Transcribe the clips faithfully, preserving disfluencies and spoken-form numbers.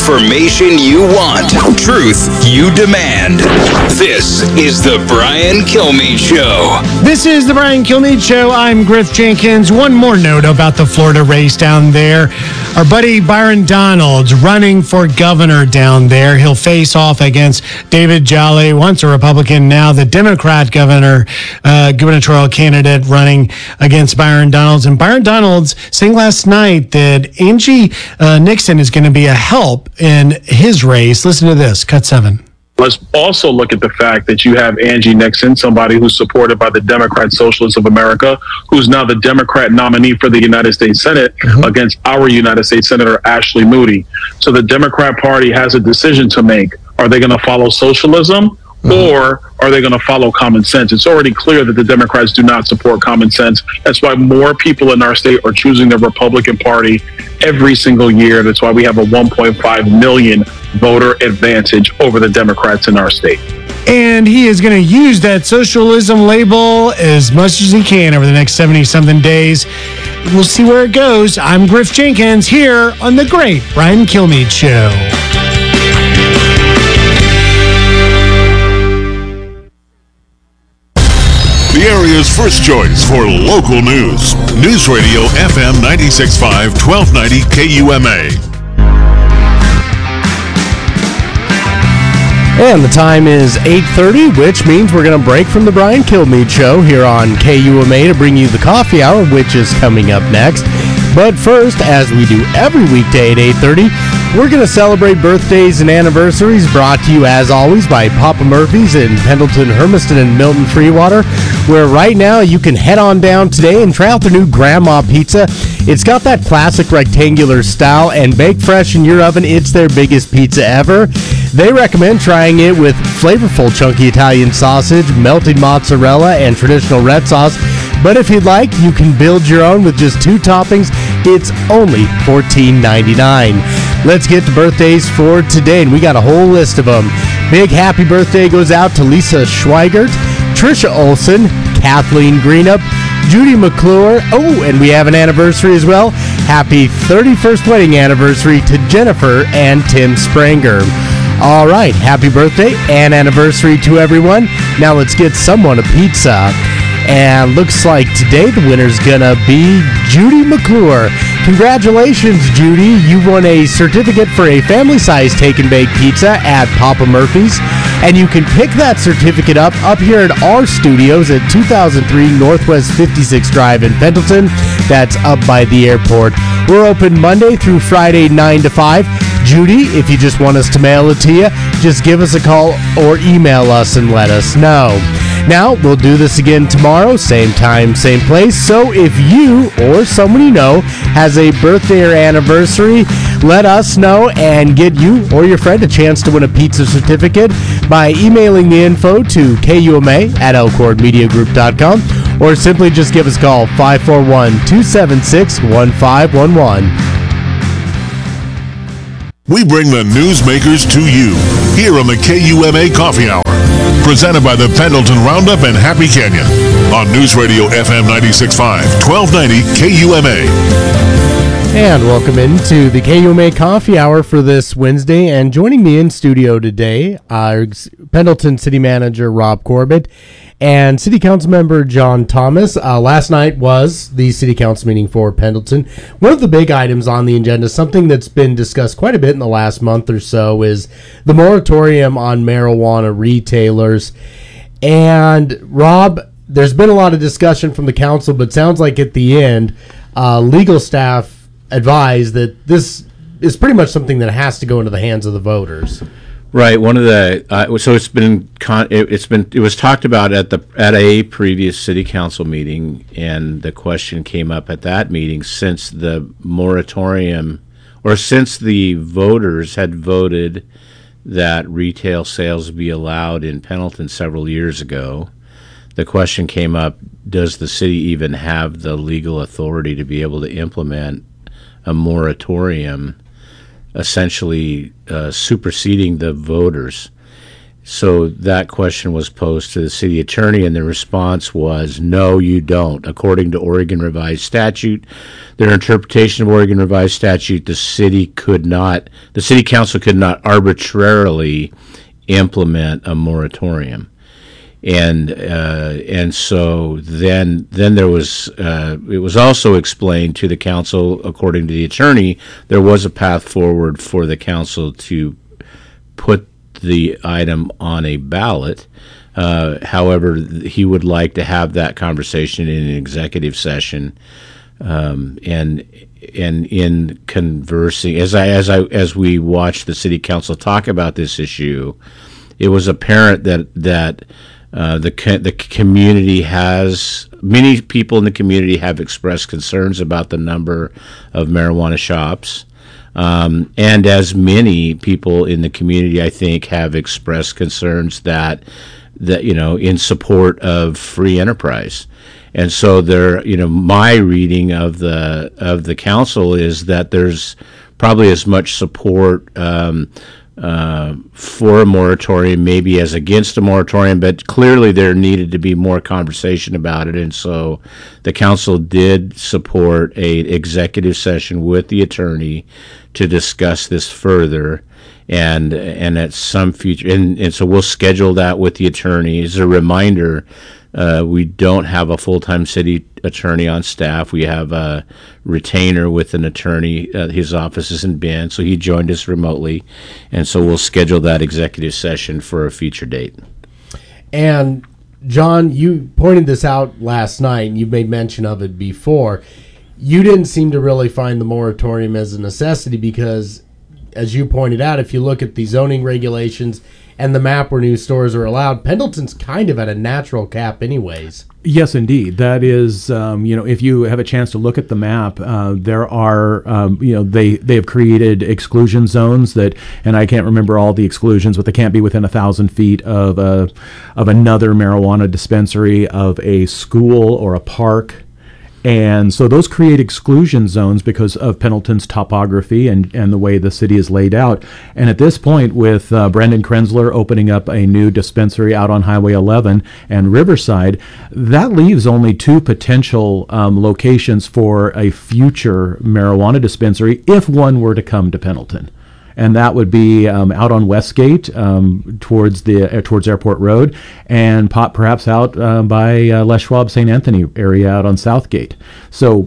Information you want. Truth you demand. This is the Brian Kilmeade Show. This is the Brian Kilmeade Show. I'm Griff Jenkins. One more note about the Florida race down there. Our buddy Byron Donalds running for governor down there. He'll face off against David Jolly, once a Republican, now the Democrat governor, uh, gubernatorial candidate running against Byron Donalds. And Byron Donalds saying last night that Angie uh, Nixon is going to be a help in his race. Listen to this, cut seven. Let's also look at the fact that you have Angie Nixon, somebody who's supported by the Democrat Socialists of America, who's now the Democrat nominee for the United States Senate mm-hmm. against our United States Senator Ashley Moody. So the Democrat Party has a decision to make. Are they going to follow socialism? Mm-hmm. Or are they going to follow common sense? It's already clear that the Democrats do not support common sense. That's why more people in our state are choosing the Republican Party every single year. That's why we have a one point five million voter advantage over the Democrats in our state. And he is going to use that socialism label as much as he can over the next seventy-something days. We'll see where it goes. I'm Griff Jenkins here on the great Brian Kilmeade Show. The area's first choice for local news. News Radio F M ninety-six point five, twelve ninety K U M A. And the time is eight thirty, which means we're going to break from the Brian Kilmeade Show here on K U M A to bring you the coffee hour, which is coming up next. But first, as we do every weekday at eight thirty, we're going to celebrate birthdays and anniversaries, brought to you, as always, by Papa Murphy's in Pendleton, Hermiston, and Milton Freewater, where right now you can head on down today and try out their new Grandma Pizza. It's got that classic rectangular style, and baked fresh in your oven, it's their biggest pizza ever. They recommend trying it with flavorful chunky Italian sausage, melted mozzarella, and traditional red sauce. But if you'd like, you can build your own with just two toppings. It's only fourteen ninety-nine. Let's get to birthdays for today, and we got a whole list of them. Big happy birthday goes out to Lisa Schweigert, Trisha Olson, Kathleen Greenup, Judy McClure. Oh, and we have an anniversary as well. Happy thirty-first wedding anniversary to Jennifer and Tim Spranger. All right, happy birthday and anniversary to everyone. Now let's get someone a pizza. And looks like today the winner's gonna be Judy McClure. Congratulations, Judy. You won a certificate for a family-sized take and bake pizza at Papa Murphy's. And you can pick that certificate up up here at our studios at two thousand three Northwest fifty-sixth Drive in Pendleton. That's up by the airport. We're open Monday through Friday, nine to five. Judy, if you just want us to mail it to you, just give us a call or email us and let us know. Now, we'll do this again tomorrow, same time, same place. So if you or someone you know has a birthday or anniversary, let us know and get you or your friend a chance to win a pizza certificate by emailing the info to K U M A at elcord media group dot com, or simply just give us a call, five four one, two seven six, one five one one. We bring the newsmakers to you here on the K U M A Coffee Hour, presented by the Pendleton Roundup and Happy Canyon on News Radio F M ninety-six point five, twelve ninety K U M A. And welcome into the K U M A Coffee Hour for this Wednesday. And joining me in studio today are Pendleton City Manager Rob Corbett and City Council Member John Thomas. Uh, last night was the City Council meeting for Pendleton. One of the big items on the agenda, something that's been discussed quite a bit in the last month or so, is the moratorium on marijuana retailers. And Rob, there's been a lot of discussion from the council, but sounds like at the end, uh, legal staff advised that this is pretty much something that has to go into the hands of the voters. Right. One of the uh, so it's been con- it, it's been it was talked about at the at a previous city council meeting, and the question came up at that meeting, since the moratorium or since the voters had voted that retail sales be allowed in Pendleton several years ago. The question came up: does the city even have the legal authority to be able to implement a moratorium, essentially uh, superseding the voters? So that question was posed to the city attorney, and the response was, no, you don't. According to Oregon Revised Statute, their interpretation of Oregon Revised Statute, the city could not, the city council could not arbitrarily implement a moratorium. And uh, and so then then there was uh, it was also explained to the council, according to the attorney, there was a path forward for the council to put the item on a ballot. Uh, however, he would like to have that conversation in an executive session, um, and and in conversing as I as I as we watched the city council talk about this issue, it was apparent that that uh, the co- the community has many people in the community have expressed concerns about the number of marijuana shops. Um, and as many people in the community, I think, have expressed concerns that, that you know, in support of free enterprise. And so there, you know, my reading of the of the council is that there's probably as much support um, uh, for a moratorium, maybe as against a moratorium, but clearly there needed to be more conversation about it. And so the council did support a executive session with the attorney to discuss this further, and and at some future, and, and so we'll schedule that with the attorney. As a reminder, uh, we don't have a full-time city attorney on staff. We have a retainer with an attorney. Uh, his office is in Bend, so he joined us remotely, and so we'll schedule that executive session for a future date. And John, you pointed this out last night, and you made mention of it before. You didn't seem to really find the moratorium as a necessity because, as you pointed out, if you look at the zoning regulations and the map where new stores are allowed, Pendleton's kind of at a natural cap anyways. Yes, indeed. That is, um, you know, if you have a chance to look at the map, uh, there are, um, you know, they, they have created exclusion zones that, and I can't remember all the exclusions, but they can't be within a thousand feet of a, of another marijuana dispensary, of a school or a park. And so those create exclusion zones because of Pendleton's topography and, and the way the city is laid out. And at this point, with uh, Brandon Krenzler opening up a new dispensary out on Highway eleven and Riverside, that leaves only two potential um, locations for a future marijuana dispensary if one were to come to Pendleton. And that would be um, out on Westgate um, towards the uh, towards Airport Road, and pop perhaps out uh, by uh, Les Schwab Saint Anthony area out on Southgate. So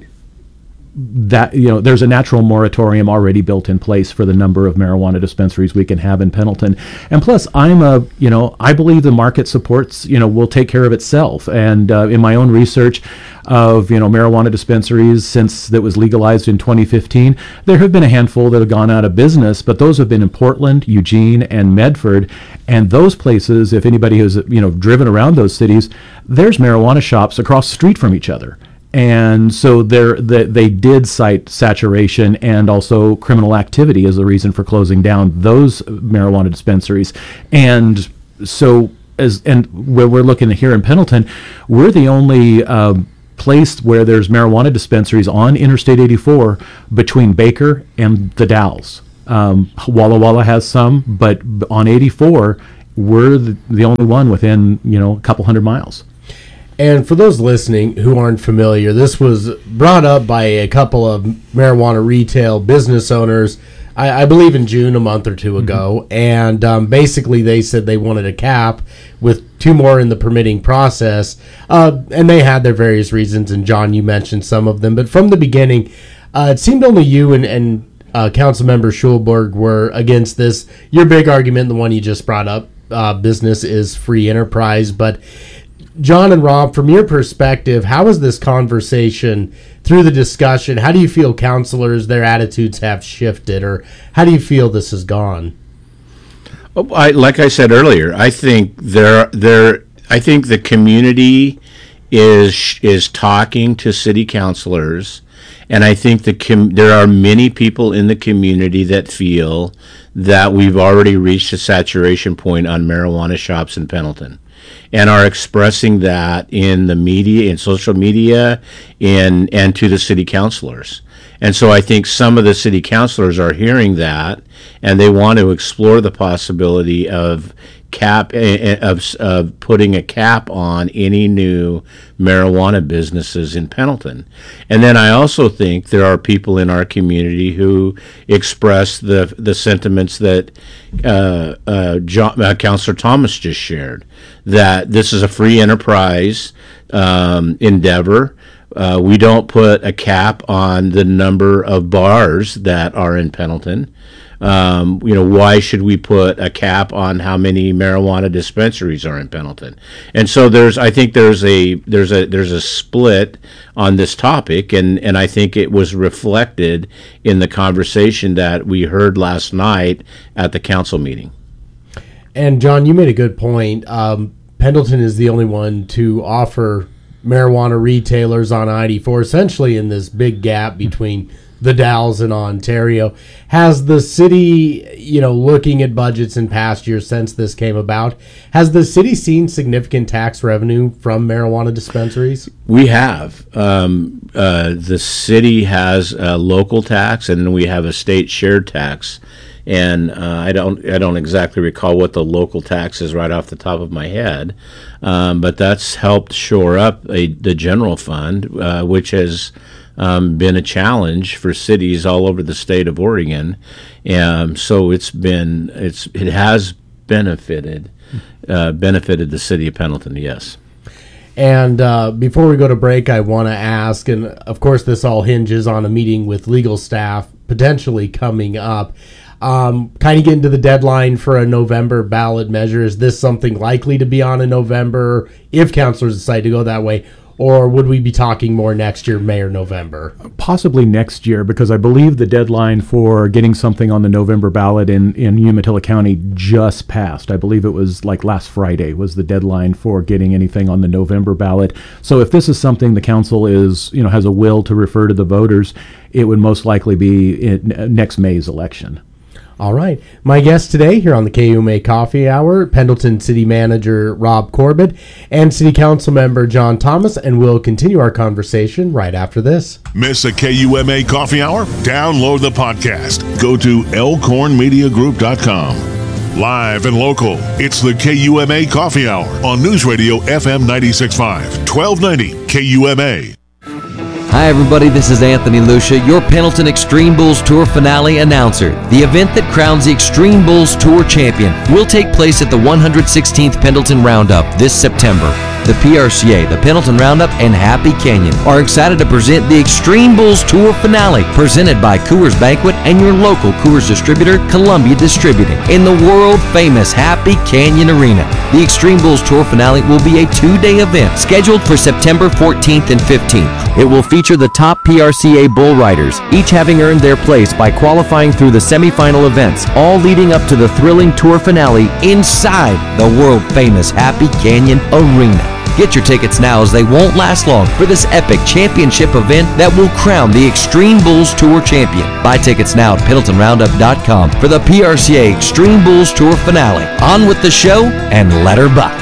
that, you know, there's a natural moratorium already built in place for the number of marijuana dispensaries we can have in Pendleton. And plus, I'm a, you know, I believe the market supports, you know, will take care of itself. And uh, in my own research of, you know, marijuana dispensaries since that was legalized in twenty fifteen, there have been a handful that have gone out of business, but those have been in Portland, Eugene, and Medford. And those places, if anybody has, you know, driven around those cities, there's marijuana shops across the street from each other. And so there, they, they did cite saturation and also criminal activity as the reason for closing down those marijuana dispensaries. And so, as and where we're looking here in Pendleton, we're the only um, place where there's marijuana dispensaries on Interstate eighty-four between Baker and the Dalles. Um, Walla Walla has some, but on eighty-four, we're the, the only one within, you know, a couple hundred miles. And for those listening who aren't familiar, this was brought up by a couple of marijuana retail business owners, I, I believe in June, a month or two ago. Mm-hmm. And um, basically they said they wanted a cap with two more in the permitting process. Uh, and they had their various reasons. And John, you mentioned some of them. But from the beginning, uh, it seemed only you and, and uh, Councilmember Schulberg were against this. Your big argument, the one you just brought up, uh, business is free enterprise. But John and Rob, from your perspective, how is this conversation through the discussion? How do you feel counselors, their attitudes have shifted, or how do you feel this has gone? Well, I, like I said earlier, I think there, there, I think the community is is talking to city councilors, and I think the com- there are many people in the community that feel that we've already reached a saturation point on marijuana shops in Pendleton, and are expressing that in the media, in social media, in and to the city councilors. And so I think some of the city councilors are hearing that, and they want to explore the possibility of cap uh, of, of putting a cap on any new marijuana businesses in Pendleton. And then I also think there are people in our community who express the the sentiments that uh, uh, John, uh, Councilor Thomas just shared, that this is a free enterprise um, endeavor. Uh, we don't put a cap on the number of bars that are in Pendleton. Um, you know, why should we put a cap on how many marijuana dispensaries are in Pendleton? And so there's, I think there's a there's a there's a split on this topic, and and I think it was reflected in the conversation that we heard last night at the council meeting. And John, you made a good point. Um, Pendleton is the only one to offer marijuana retailers on I eighty-four, essentially in this big gap between the Dalles and Ontario. Has the city, you know, looking at budgets in past years since this came about, has the city seen significant tax revenue from marijuana dispensaries? We have. Um, uh, the city has a local tax, and then we have a state shared tax. And uh, I don't I don't exactly recall what the local tax is right off the top of my head, um, but that's helped shore up a, the general fund, uh, which has um, been a challenge for cities all over the state of Oregon. Um, so it's been it's it has benefited uh, benefited the city of Pendleton, yes. And uh, before we go to break, I want to ask, and of course this all hinges on a meeting with legal staff potentially coming up. Um, kind of getting to the deadline for a November ballot measure. Is this something likely to be on in November if councilors decide to go that way? Or would we be talking more next year, May or November? Possibly next year, because I believe the deadline for getting something on the November ballot in, in Umatilla County just passed. I believe it was like last Friday was the deadline for getting anything on the November ballot. So if this is something the council is, you know, has a will to refer to the voters, it would most likely be in next May's election. All right. My guest today here on the K U M A Coffee Hour, Pendleton City Manager Rob Corbett and City Council Member John Thomas, and we'll continue our conversation right after this. Miss a K U M A Coffee Hour? Download the podcast. Go to elkhorn media group dot com. Live and local, it's the K U M A Coffee Hour on News Radio F M ninety-six point five, twelve ninety K U M A. Hi everybody, this is Anthony Lucia, your Pendleton Extreme Bulls Tour finale announcer. The event that crowns the Extreme Bulls Tour champion will take place at the one hundred sixteenth Pendleton Roundup this September. The P R C A, the Pendleton Roundup, and Happy Canyon are excited to present the Extreme Bulls Tour finale, presented by Coors Banquet and your local Coors distributor, Columbia Distributing, in the world-famous Happy Canyon Arena. The Extreme Bulls Tour finale will be a two-day event scheduled for September fourteenth and fifteenth. It will feature the top P R C A bull riders, each having earned their place by qualifying through the semifinal events, all leading up to the thrilling tour finale inside the world-famous Happy Canyon Arena. Get your tickets now, as they won't last long for this epic championship event that will crown the Extreme Bulls Tour champion. Buy tickets now at pendleton roundup dot com for the P R C A Extreme Bulls Tour finale. On with the show, and let her buck.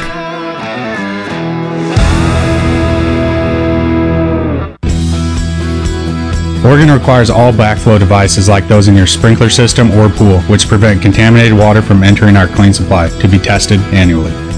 Oregon requires all backflow devices like those in your sprinkler system or pool, which prevent contaminated water from entering our clean supply, to be tested annually.